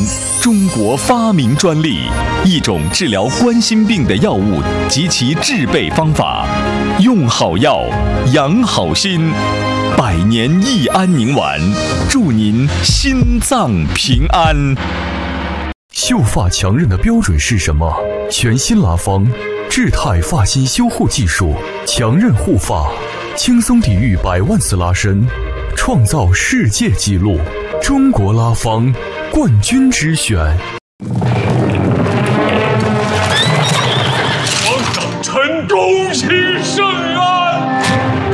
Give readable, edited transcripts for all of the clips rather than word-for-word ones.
中国发明专利，一种治疗冠心病的药物及其制备方法。用好药，养好心。百年益安宁丸，祝您心脏平安。 秀发强韧的标准是什么？全新拉芳智态发型修护技术，强韧护发，轻松抵御100万次拉伸，创造世界纪录。中国拉芳冠军之选。 皇上臣恭喜圣安。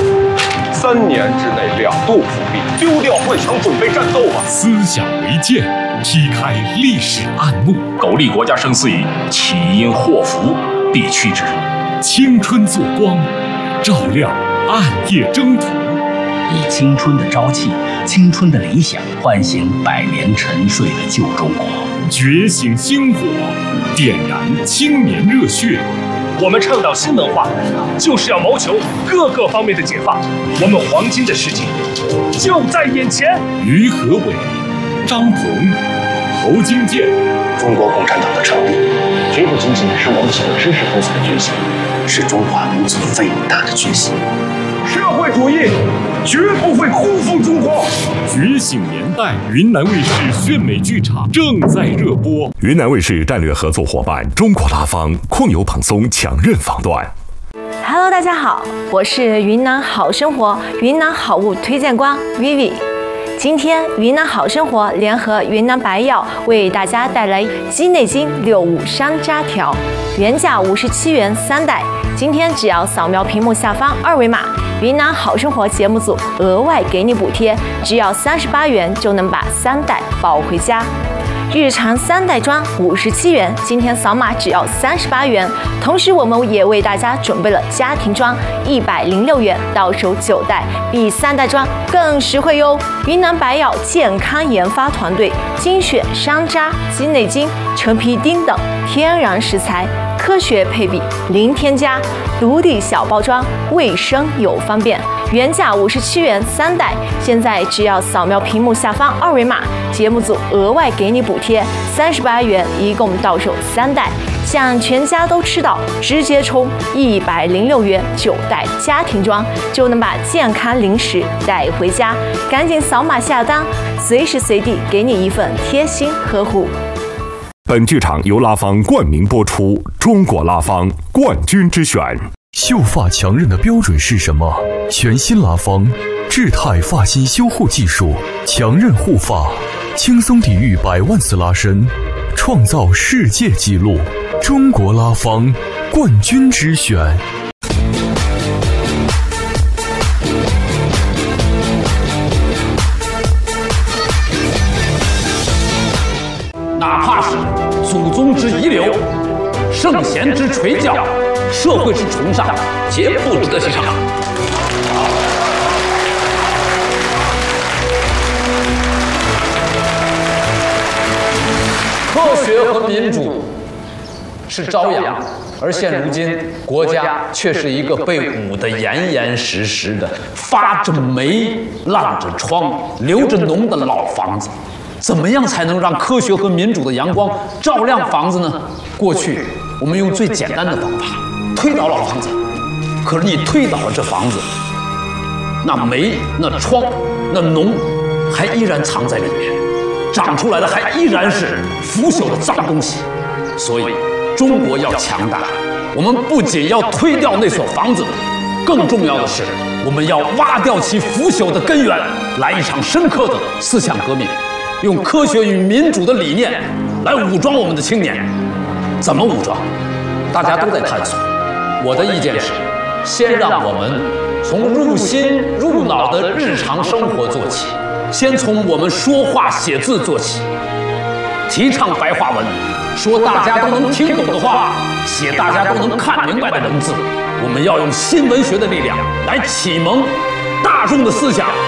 3年之内2度复辟，丢掉幻想，准备战斗啊！ 思想为鉴，劈开历史暗幕。 苟利国家生死以，岂因祸福必趋之。 青春作光，照亮暗夜征途。 以青春的朝气、青春的理想，唤醒100年沉睡的旧中国。 觉醒星火，点燃青年热血。 我们倡导新文化，就是要谋求各个方面的解放。我们黄金的世界就在眼前。 于和伟、张鹏、侯金健。 中国共产党的成立，绝不仅仅是我们几个知识分子的决心，是中华民族伟大的决心。 社会主义绝不会辜负中国。 觉醒年代，云南卫视炫美剧场正在热播。 云南卫视战略合作伙伴中国拉芳控油蓬松强韧防断。 Hello， 大家好，我是云南好生活云南好物推荐官 Vivi。今天云南好生活联合云南白药为大家带来鸡内金65山楂条，原价57元3袋，今天只要扫描屏幕下方2维码，云南好生活节目组额外给你补贴，只要38元就能把3袋抱回家。日常3袋装57元，今天扫码只要38元。同时，我们也为大家准备了家庭装106元，到手9袋，比3袋装更实惠哟。云南白药健康研发团队精选山楂、鸡内金、陈皮丁等天然食材，科学配比，零添加，独立小包装，卫生又方便。原价57元3袋，现在只要扫描屏幕下方2维码，节目组额外给你补贴38元，一共到手3袋。想全家都吃到，直接充106元9袋家庭装，就能把健康零食带回家。赶紧扫码下单，随时随地给你一份贴心呵护。 本剧场由拉芳冠名播出，中国拉芳冠军之选。 秀发强韧的标准是什么？全新拉芳智态发型修护技术，强韧护发，轻松抵御100万次拉伸，创造世界纪录。中国拉芳冠军之选。 哪怕是祖宗之遗留，圣贤之垂教，社会之崇尚，皆不值得欣赏。科学和民主是朝阳，而现如今国家却是一个被捂得严严实实的、发着霉、烂着疮、流着脓的老房子。怎么样才能让科学和民主的阳光照亮房子呢？过去我们用最简单的方法推倒老房子，可是你推倒了这房子，那霉、那疮、那脓还依然藏在里面，长出来的还依然是腐朽的脏东西。所以中国要强大，我们不仅要推掉那所房子，更重要的是我们要挖掉其腐朽的根源，来一场深刻的思想革命，用科学与民主的理念来武装我们的青年。怎么武装？大家都在探索。我的意见是，先让我们从入心入脑的日常生活做起，先从我们说话写字做起，提倡白话文，说大家都能听懂的话，写大家都能看明白的文字。我们要用新文学的力量来启蒙大众的思想，